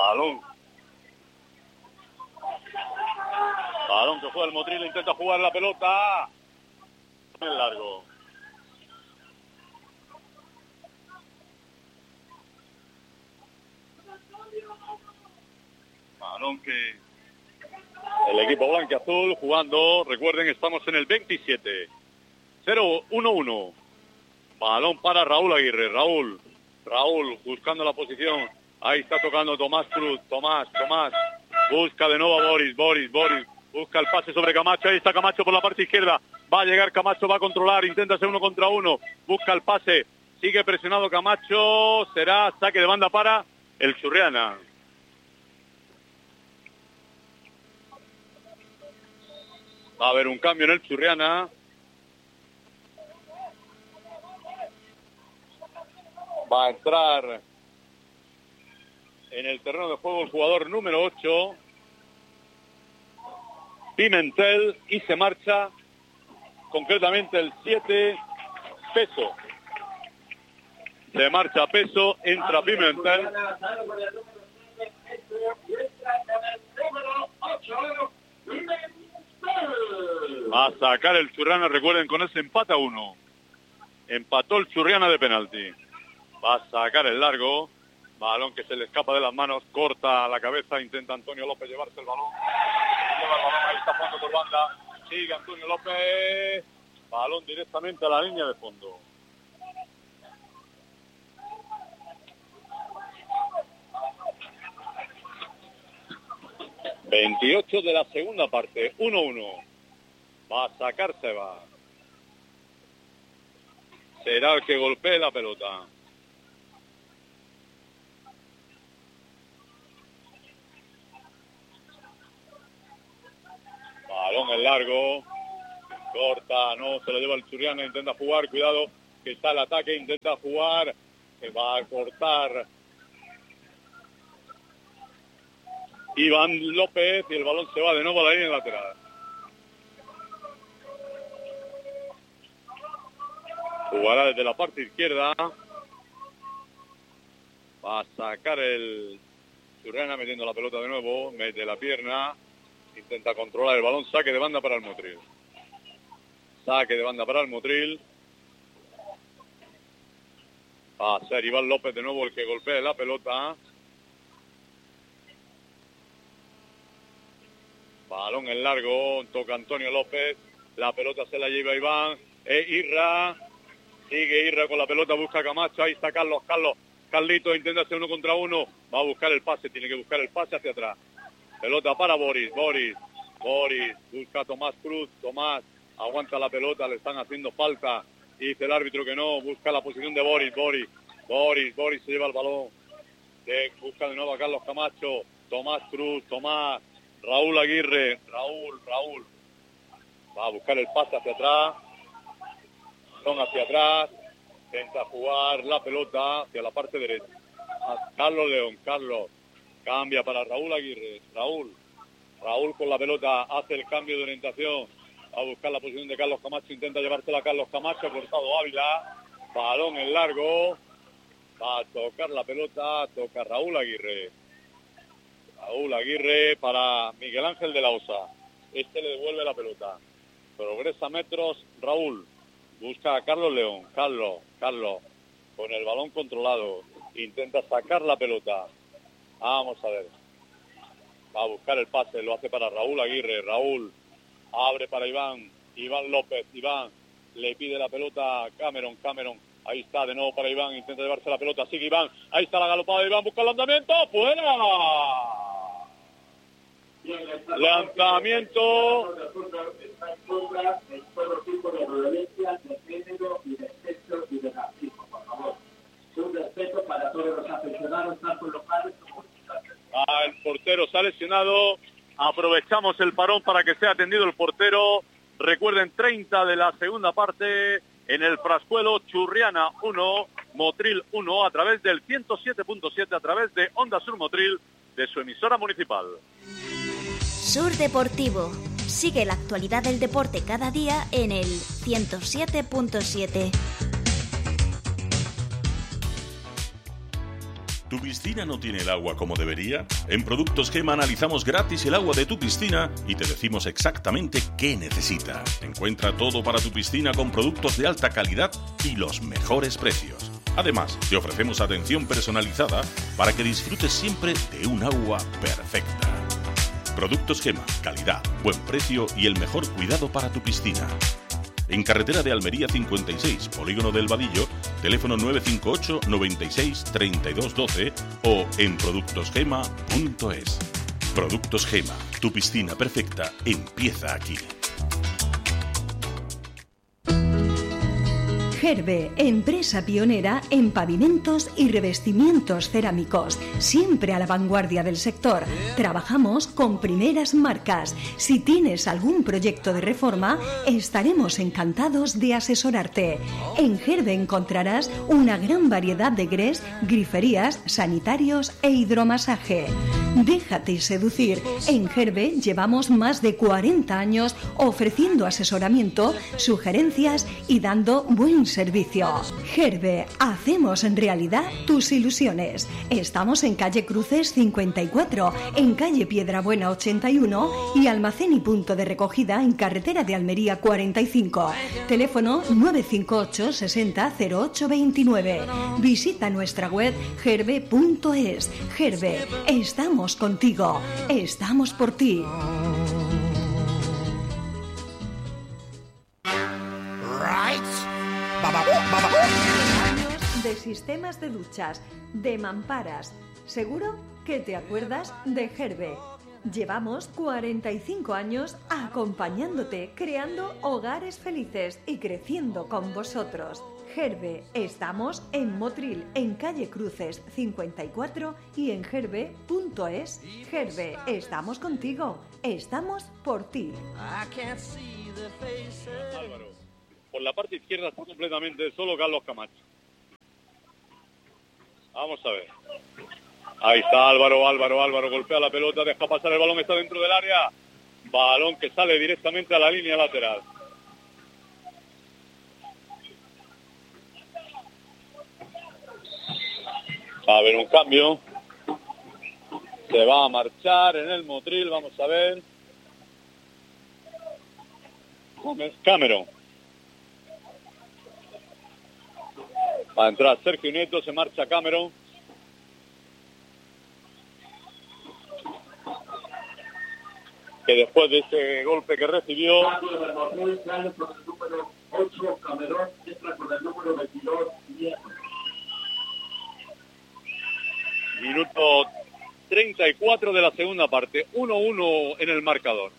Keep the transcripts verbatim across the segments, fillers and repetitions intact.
Balón. Balón que juega el Motril, intenta jugar la pelota. En largo. Balón que el equipo blanquiazul jugando. Recuerden, estamos en el veintisiete. cero uno uno. Balón para Raúl Aguirre. Raúl. Raúl buscando la posición. Ahí está tocando Tomás Cruz. Tomás, Tomás. Busca de nuevo a Boris. Boris, Boris. Busca el pase sobre Camacho. Ahí está Camacho por la parte izquierda. Va a llegar Camacho, va a controlar. Intenta hacer uno contra uno. Busca el pase. Sigue presionado Camacho. Será saque de banda para el Churriana. Va a haber un cambio en el Churriana. Va a entrar en el terreno de juego el jugador número ocho, Pimentel, y se marcha concretamente el siete, Peso. Se marcha Peso, entra Pimentel. Va a sacar el Churriana, recuerden, con ese empate a uno. Empató el Churriana de penalti. Va a sacar el largo. Balón que se le escapa de las manos. Corta la cabeza. Intenta Antonio López llevarse el balón. Lleva el balón. Ahí está jugando por banda. Sigue Antonio López. Balón directamente a la línea de fondo. veintiocho de la segunda parte. uno uno. Va a sacar Seba. Será el que golpee la pelota. Balón en largo. Corta, no, se lo lleva el Churriana, intenta jugar, cuidado, que está el ataque, intenta jugar, que va a cortar Iván López y el balón se va de nuevo a la línea lateral. Jugará desde la parte izquierda. Va a sacar el Churriana metiendo la pelota de nuevo, mete la pierna, intenta controlar el balón, saque de banda para el Motril. Saque de banda para el Motril. Va a ser Iván López de nuevo el que golpee la pelota. Balón en largo, toca Antonio López. La pelota se la lleva Iván. E Irra. Sigue Irra con la pelota, busca Camacho. Ahí está Carlos, Carlos. Carlito intenta hacer uno contra uno. Va a buscar el pase, tiene que buscar el pase hacia atrás. Pelota para Boris, Boris. Boris, busca a Tomás Cruz. Tomás. Aguanta la pelota, le están haciendo falta. Dice el árbitro que no. Busca la posición de Boris. Boris, Boris, Boris se lleva el balón. De, busca de nuevo a Carlos Camacho. Tomás Cruz, Tomás. Raúl Aguirre. Raúl, Raúl. Va a buscar el pase hacia atrás. Son hacia atrás. Intenta jugar la pelota hacia la parte derecha. A Carlos León, Carlos. Cambia para Raúl Aguirre. Raúl. Raúl con la pelota hace el cambio de orientación. A buscar la posición de Carlos Camacho, intenta llevársela a Carlos Camacho, cortado Ávila, balón en largo, va a tocar la pelota, toca Raúl Aguirre. Raúl Aguirre para Miguel Ángel de la Osa. Este le devuelve la pelota. Progresa metros Raúl, busca a Carlos León, Carlos, Carlos, con el balón controlado, intenta sacar la pelota. Vamos a ver. Va a buscar el pase, lo hace para Raúl Aguirre, Raúl. Abre para Iván, Iván López, Iván, le pide la pelota a Cameron, Cameron, ahí está de nuevo para Iván, intenta llevarse la pelota, sigue Iván, ahí está la galopada de Iván, busca el lanzamiento, ¡fuera! Lanzamiento. Ah, el portero se ha lesionado. Aprovechamos el parón para que sea atendido el portero. Recuerden, treinta de la segunda parte en el Frascuelo. Churriana uno, Motril uno, a través del ciento siete punto siete, a través de Onda Sur Motril, de su emisora municipal. Sur Deportivo. Sigue la actualidad del deporte cada día en el ciento siete punto siete. ¿Tu piscina no tiene el agua como debería? En Productos Gema analizamos gratis el agua de tu piscina y te decimos exactamente qué necesita. Encuentra todo para tu piscina con productos de alta calidad y los mejores precios. Además, te ofrecemos atención personalizada para que disfrutes siempre de un agua perfecta. Productos Gema, calidad, buen precio y el mejor cuidado para tu piscina. En carretera de Almería cincuenta y seis, Polígono del Vadillo, teléfono nueve cinco ocho, noventa y seis, treinta y dos doce o en productos gema punto es. Productos Gema, tu piscina perfecta empieza aquí. Gerbe, empresa pionera en pavimentos y revestimientos cerámicos, siempre a la vanguardia del sector. Trabajamos con primeras marcas. Si tienes algún proyecto de reforma, estaremos encantados de asesorarte. En Gerbe encontrarás una gran variedad de grés, griferías, sanitarios e hidromasaje. Déjate seducir. En Gerbe llevamos más de cuarenta años ofreciendo asesoramiento, sugerencias y dando buen servicio. Gerbe, hacemos en realidad tus ilusiones. Estamos en calle Cruces cincuenta y cuatro, en calle Piedrabuena ochenta y uno y almacén y punto de recogida en carretera de Almería cuarenta y cinco. Teléfono nueve cinco ocho, sesenta, cero ocho veintinueve. Visita nuestra web gerbe punto es. Gerbe, estamos contigo, estamos por ti. Años de sistemas de duchas, de mamparas. Seguro que te acuerdas de Gerbe. Llevamos cuarenta y cinco años acompañándote, creando hogares felices y creciendo con vosotros. Gerbe, estamos en Motril, en calle Cruces cincuenta y cuatro y en gerbe punto es. Gerbe, estamos contigo, estamos por ti. Álvaro, por la parte izquierda está completamente solo Carlos Camacho. Vamos a ver. Ahí está Álvaro, Álvaro, Álvaro, golpea la pelota, deja pasar el balón, está dentro del área. Balón que sale directamente a la línea lateral. Va a haber un cambio. Se va a marchar en el Motril, vamos a ver. Cameron. Va a entrar Sergio Nieto, se marcha Cameron. Que después de ese golpe que recibió... Minuto treinta y cuatro de la segunda parte, uno uno en el marcador.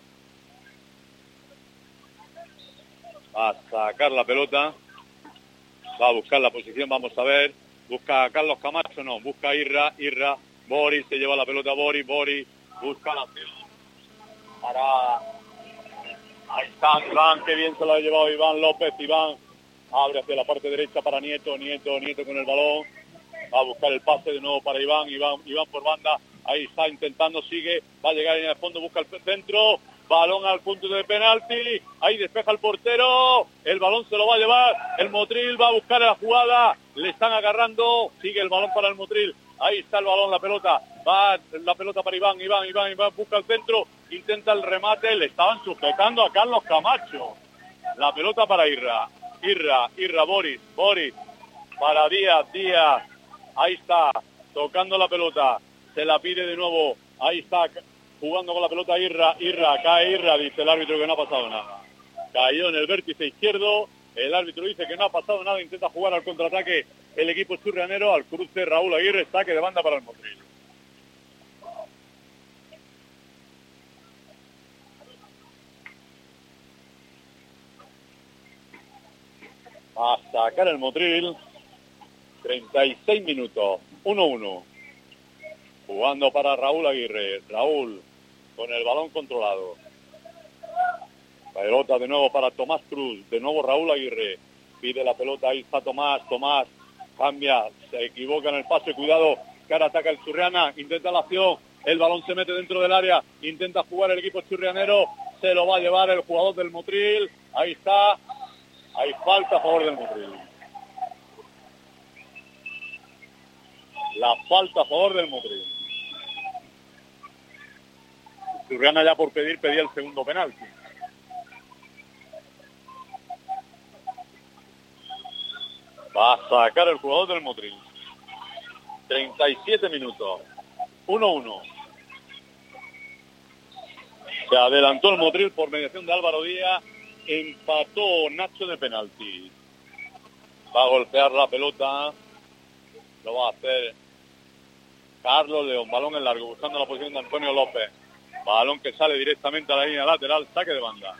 Va a sacar la pelota, va a buscar la posición, vamos a ver. Busca a Carlos Camacho, no, busca a Irra, Irra, Boris, se lleva la pelota Boris, Boris, busca la pelota. Para... Ahí está Iván, qué bien se lo ha llevado Iván López, Iván abre hacia la parte derecha para Nieto, Nieto, Nieto con el balón. Va a buscar el pase de nuevo para Iván, Iván, Iván por banda, ahí está intentando, sigue, va a llegar en el fondo, busca el centro, balón al punto de penalti, ahí despeja el portero, el balón se lo va a llevar, el Motril va a buscar la jugada, le están agarrando, sigue el balón para el Motril, ahí está el balón, la pelota, va la pelota para Iván, Iván, Iván, Iván, busca el centro, intenta el remate, le estaban sujetando a Carlos Camacho, la pelota para Irra, Irra, Irra, Boris, Boris, para Díaz, Díaz, ahí está, tocando la pelota, se la pide de nuevo, ahí está, jugando con la pelota Irra, Irra, cae Irra, dice el árbitro que no ha pasado nada. Cayó en el vértice izquierdo, el árbitro dice que no ha pasado nada, intenta jugar al contraataque el equipo churrianero, al cruce Raúl Aguirre, saque de banda para el Motril. A sacar el Motril, treinta y seis minutos, uno uno. Jugando para Raúl Aguirre, Raúl con el balón controlado. Pelota de nuevo para Tomás Cruz, de nuevo Raúl Aguirre, pide la pelota, ahí está Tomás, Tomás, cambia, se equivoca en el pase, cuidado, que ahora ataca el Churriana, intenta la acción, el balón se mete dentro del área, intenta jugar el equipo churrianero, se lo va a llevar el jugador del Motril, ahí está, hay falta a favor del Motril. La falta a favor del Motril. Churriana ya por pedir, pedía el segundo penalti. Va a sacar el jugador del Motril. treinta y siete minutos. uno uno. Se adelantó el Motril por mediación de Álvaro Díaz. Empató Nacho de penalti. Va a golpear la pelota. Lo va a hacer Carlos León. Balón en largo, buscando la posición de Antonio López. Balón que sale directamente a la línea lateral. Saque de banda.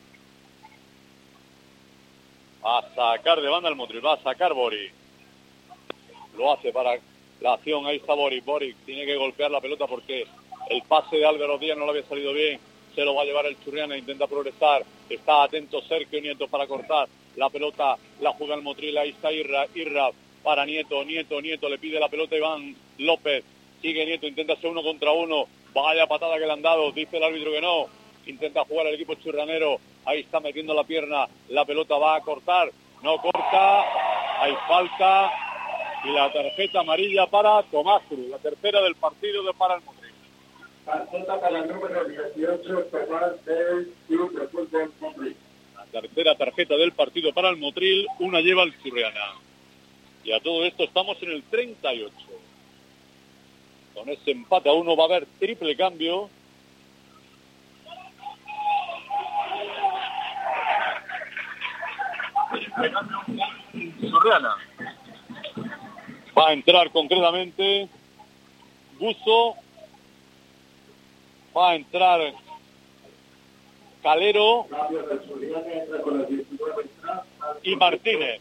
Va a sacar de banda el Motril. Va a sacar Boris. Lo hace para la acción. Ahí está Boris. Boris tiene que golpear la pelota porque el pase de Álvaro Díaz no le había salido bien. Se lo va a llevar el Churriana. Intenta progresar. Está atento Sergio Nieto para cortar. La pelota la juega el Motril. Ahí está Irra. Irra para Nieto. Nieto. Nieto le pide la pelota a Iván López. Sigue Nieto. Intenta hacer uno contra uno. Vaya patada que le han dado. Dice el árbitro que no. Intenta jugar el equipo churranero. Ahí está metiendo la pierna. La pelota va a cortar. No corta. Hay falta. Y la tarjeta amarilla para Tomás Cruz. La tercera del partido de para el Motril. Tarjeta para el número dieciocho, Tomás del Club de Fútbol Motril. La tercera tarjeta del partido para el Motril. Una lleva el Churriana. Y a todo esto estamos en el treinta y ocho. Con ese empate a uno va a haber triple cambio. Churriana. Va a entrar concretamente Buzo. Va a entrar Calero y Martínez.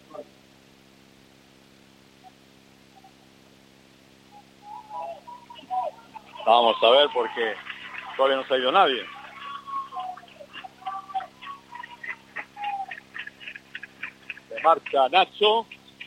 Vamos a ver porque todavía no se ha ido nadie. Se marcha Nacho.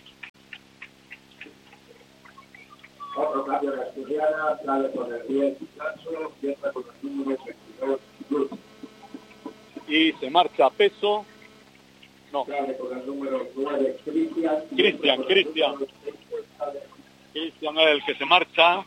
Otro cambio de Asturiana, sale con el diez Nacho, empieza con el número veintidós. Y se marcha Peso. No. Sale con el número nueve Cristian. Cristian, Cristian. Cristian es el que se marcha.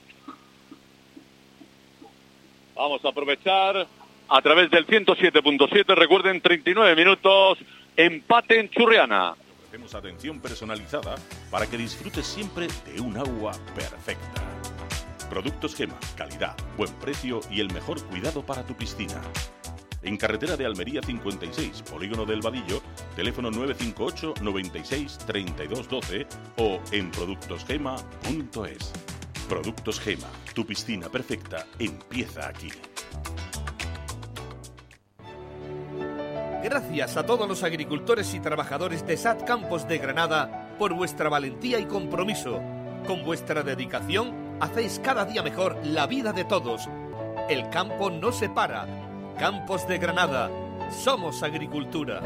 Vamos a aprovechar a través del ciento siete punto siete. Recuerden, treinta y nueve minutos. Empate en Churriana. Ofrecemos atención personalizada para que disfrutes siempre de un agua perfecta. Productos Gema, calidad, buen precio y el mejor cuidado para tu piscina. En carretera de Almería cincuenta y seis, Polígono del Vadillo, teléfono nueve cinco ocho, noventa y seis, treinta y dos doce o en productos gema punto es. Productos Gema, tu piscina perfecta empieza aquí. Gracias a todos los agricultores y trabajadores de S A T Campos de Granada por vuestra valentía y compromiso. Con vuestra dedicación, hacéis cada día mejor la vida de todos. El campo no se para. Campos de Granada. Somos agricultura.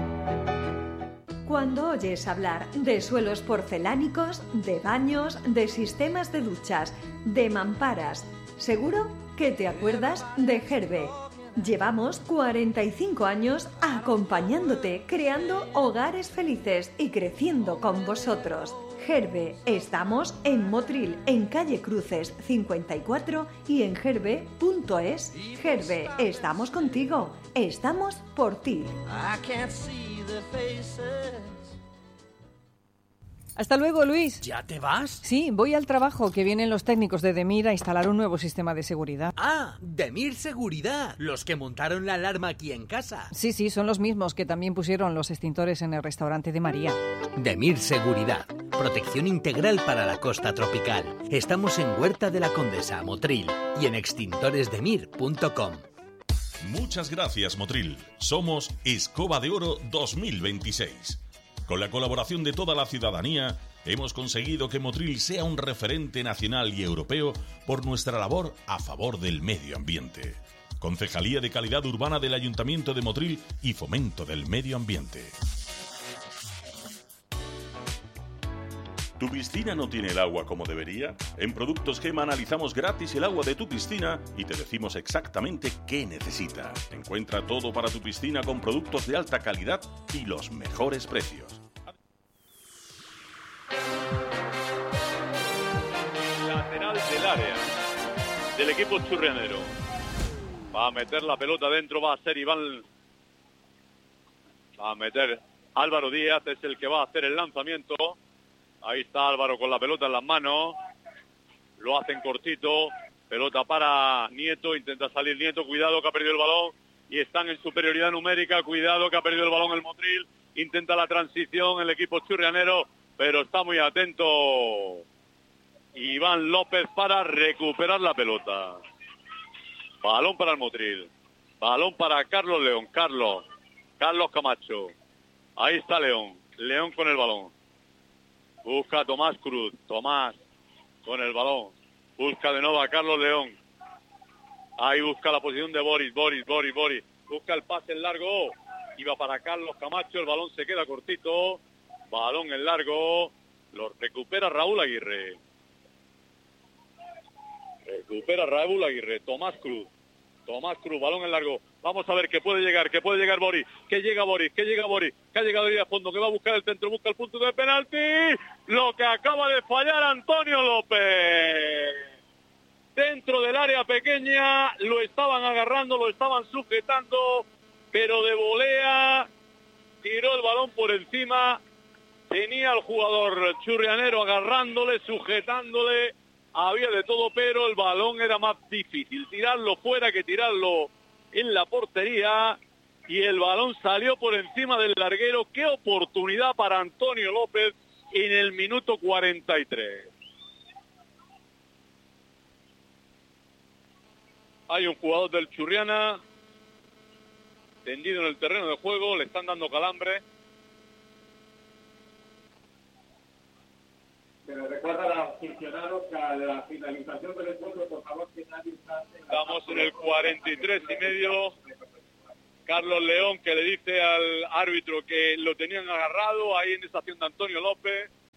Cuando oyes hablar de suelos porcelánicos, de baños, de sistemas de duchas, de mamparas, seguro que te acuerdas de Gerbe. Llevamos cuarenta y cinco años acompañándote, creando hogares felices y creciendo con vosotros. Gerbe, estamos en Motril, en calle Cruces cincuenta y cuatro y en gerbe punto es. Gerbe, estamos contigo, estamos por ti. Hasta luego, Luis. ¿Ya te vas? Sí, voy al trabajo, que vienen los técnicos de Demir a instalar un nuevo sistema de seguridad. Ah, Demir Seguridad, los que montaron la alarma aquí en casa. Sí, sí, son los mismos que también pusieron los extintores en el restaurante de María. Demir Seguridad, protección integral para la costa tropical. Estamos en Huerta de la Condesa, Motril, y en extintores demir punto com. Muchas gracias, Motril. Somos Escoba de Oro dos mil veintiséis. Con la colaboración de toda la ciudadanía, hemos conseguido que Motril sea un referente nacional y europeo por nuestra labor a favor del medio ambiente. Concejalía de Calidad Urbana del Ayuntamiento de Motril y Fomento del Medio Ambiente. ¿Tu piscina no tiene el agua como debería? En Productos Gema analizamos gratis el agua de tu piscina y te decimos exactamente qué necesita. Encuentra todo para tu piscina con productos de alta calidad y los mejores precios. área del equipo churrianero. Va a meter la pelota dentro, va a ser Iván. Va a meter Álvaro Díaz, es el que va a hacer el lanzamiento. Ahí está Álvaro con la pelota en las manos. Lo hacen cortito. Pelota para Nieto, intenta salir Nieto, cuidado que ha perdido el balón. Y están en superioridad numérica, cuidado que ha perdido el balón el Motril. Intenta la transición el equipo churrianero, pero está muy atento Iván López para recuperar la pelota. Balón para el Motril. Balón para Carlos León. Carlos. Carlos Camacho. Ahí está León. León con el balón. Busca a Tomás Cruz. Tomás con el balón. Busca de nuevo a Carlos León. Ahí busca la posición de Boris. Boris, Boris, Boris. Busca el pase en largo. Iba para Carlos Camacho. El balón se queda cortito. Balón en largo. Lo recupera Raúl Aguirre. Recupera Raúl Aguirre. Tomás Cruz. Tomás Cruz, balón en largo. Vamos a ver que puede llegar, que puede llegar Boris. Que llega Boris, que llega Boris. Que ha llegado ahí a fondo, que va a buscar el centro, busca el punto de penalti. Lo que acaba de fallar Antonio López. Dentro del área pequeña, lo estaban agarrando, lo estaban sujetando, pero de volea tiró el balón por encima. Tenía al jugador churrianero agarrándole, sujetándole. Había de todo, pero el balón era más difícil tirarlo fuera que tirarlo en la portería, y el balón salió por encima del larguero. Qué oportunidad para Antonio López en el minuto cuarenta y tres. Hay un jugador del Churriana tendido en el terreno de juego, le están dando calambre. Se le recuerda a los aficionados que a la finalización del encuentro, por favor, que nadie salte. Estamos en el cuarenta y tres y medio. Carlos León, que le dice al árbitro que lo tenían agarrado ahí en esa acción de Antonio López.